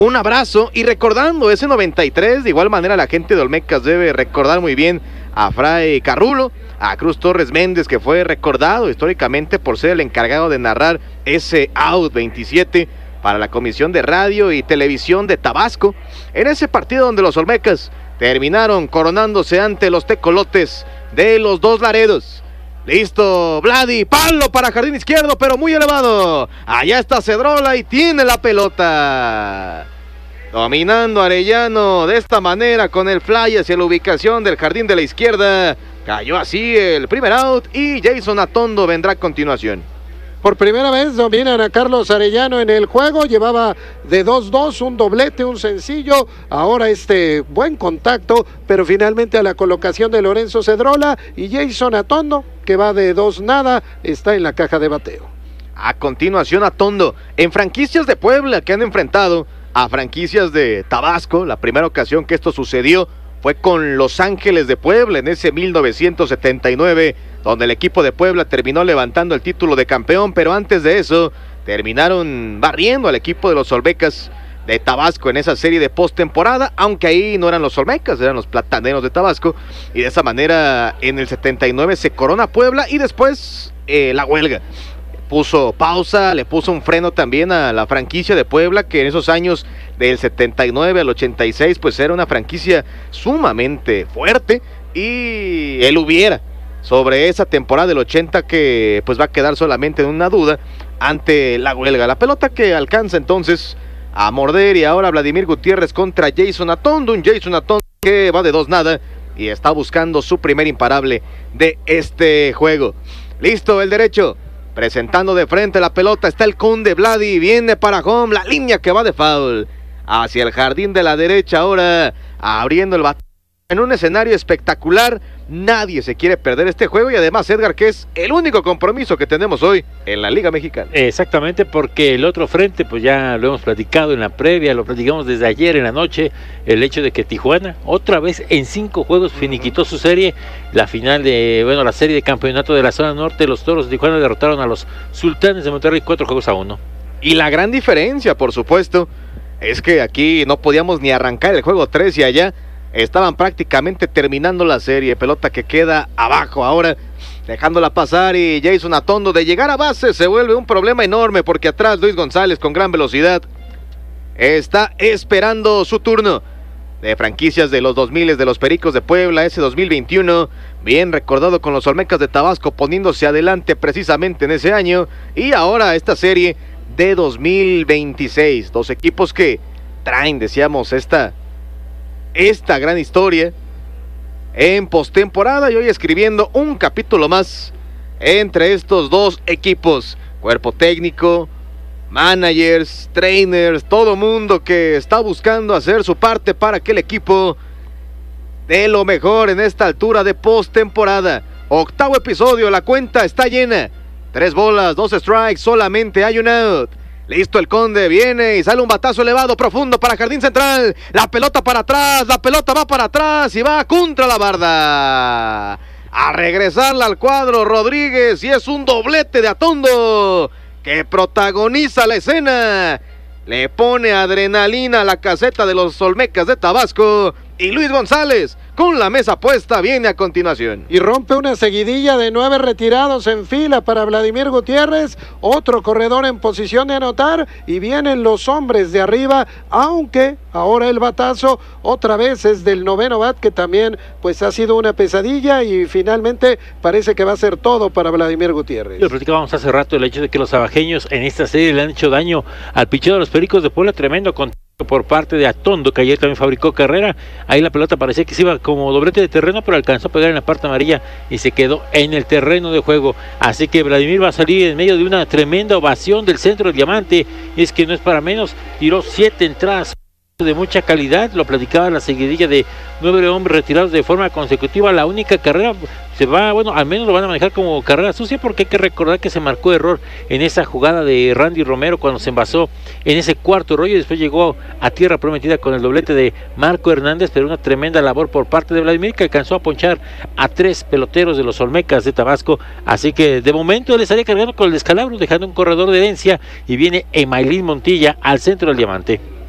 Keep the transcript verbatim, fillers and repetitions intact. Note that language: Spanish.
Un abrazo y recordando ese noventa y tres, de igual manera la gente de Olmecas debe recordar muy bien a Fray Carrulo, a Cruz Torres Méndez, que fue recordado históricamente por ser el encargado de narrar ese out veintisiete para la Comisión de Radio y Televisión de Tabasco, en ese partido donde los Olmecas terminaron coronándose ante los tecolotes de los Dos Laredos. Listo, Vladi, palo para jardín izquierdo, pero muy elevado. Allá está Cedrola y tiene la pelota. Dominando Arellano de esta manera con el fly hacia la ubicación del jardín de la izquierda. Cayó así el primer out y Jason Atondo vendrá a continuación. Por primera vez dominan a Carlos Arellano en el juego, llevaba de dos dos, un doblete, un sencillo, ahora este buen contacto, pero finalmente a la colocación de Lorenzo Cedrola y Jason Atondo, que va de dos nada, está en la caja de bateo. A continuación Atondo, en franquicias de Puebla que han enfrentado a franquicias de Tabasco, la primera ocasión que esto sucedió fue con Los Ángeles de Puebla en ese mil novecientos setenta y nueve, donde el equipo de Puebla terminó levantando el título de campeón, pero antes de eso terminaron barriendo al equipo de los Olmecas de Tabasco en esa serie de postemporada, aunque ahí no eran los Olmecas, eran los Plataneros de Tabasco, y de esa manera en el setenta y nueve se corona Puebla y después eh, la huelga. Puso pausa, le puso un freno también a la franquicia de Puebla, que en esos años del setenta y nueve al ochenta y seis pues era una franquicia sumamente fuerte, y él hubiera sobre esa temporada del ochenta que pues va a quedar solamente en una duda ante la huelga. La pelota que alcanza entonces a morder y ahora Vladimir Gutiérrez contra Jason Atondo, un Jason Atondo que va de dos nada y está buscando su primer imparable de este juego. Listo, el derecho. Presentando de frente la pelota, está el Conde Vladi, viene para home, la línea que va de foul, hacia el jardín de la derecha ahora, abriendo el bate en un escenario espectacular. Nadie se quiere perder este juego y además, Edgar, que es el único compromiso que tenemos hoy en la Liga Mexicana. Exactamente, porque el otro frente, pues ya lo hemos platicado en la previa, lo platicamos desde ayer en la noche, el hecho de que Tijuana otra vez en cinco juegos finiquitó su serie, la final de, bueno, la serie de campeonato de la zona norte. Los Toros de Tijuana derrotaron a los Sultanes de Monterrey cuatro juegos a uno. Y la gran diferencia, por supuesto, es que aquí no podíamos ni arrancar el juego tres y allá estaban prácticamente terminando la serie. Pelota que queda abajo ahora, dejándola pasar, y Jason Atondo de llegar a base se vuelve un problema enorme porque atrás Luis González con gran velocidad está esperando su turno. De franquicias de los dos mil de los Pericos de Puebla, ese dos mil veintiuno, bien recordado con los Olmecas de Tabasco poniéndose adelante precisamente en ese año, y ahora esta serie de dos mil veintiséis, dos equipos que traen, decíamos, esta esta gran historia en postemporada y hoy escribiendo un capítulo más entre estos dos equipos, cuerpo técnico, managers, trainers, todo mundo que está buscando hacer su parte para que el equipo dé lo mejor en esta altura de postemporada. Octavo episodio, la cuenta está llena, tres bolas, dos strikes, solamente hay un out. Listo, el Conde viene y sale un batazo elevado, profundo para jardín central. La pelota para atrás, la pelota va para atrás y va contra la barda. A regresarla al cuadro Rodríguez y es un doblete de Atondo que protagoniza la escena. Le pone adrenalina a la caseta de los Olmecas de Tabasco y Luis González con la mesa puesta viene a continuación. Y rompe una seguidilla de nueve retirados en fila para Vladimir Gutiérrez, otro corredor en posición de anotar y vienen los hombres de arriba, aunque ahora el batazo otra vez es del noveno bat, que también pues ha sido una pesadilla y finalmente parece que va a ser todo para Vladimir Gutiérrez. Lo platicábamos hace rato, el hecho de que los abajeños en esta serie le han hecho daño al picheo de los Pericos de Puebla, tremendo contacto por parte de Atondo, que ayer también fabricó carrera. Ahí la pelota parecía que se iba como doblete de terreno, pero alcanzó a pegar en la parte amarilla y se quedó en el terreno de juego. Así que Vladimir va a salir en medio de una tremenda ovación del centro del Diamante, y es que no es para menos, tiró siete entradas de mucha calidad, lo platicaba la seguidilla de nueve hombres retirados de forma consecutiva. La única carrera se va, bueno, al menos lo van a manejar como carrera sucia, porque hay que recordar que se marcó error en esa jugada de Randy Romero cuando se envasó en ese cuarto rollo y después llegó a tierra prometida con el doblete de Marco Hernández, pero una tremenda labor por parte de Vladimir, que alcanzó a ponchar a tres peloteros de los Olmecas de Tabasco. Así que de momento él estaría cargando con el descalabro, dejando un corredor de herencia, y viene Emailín Montilla al centro del Diamante.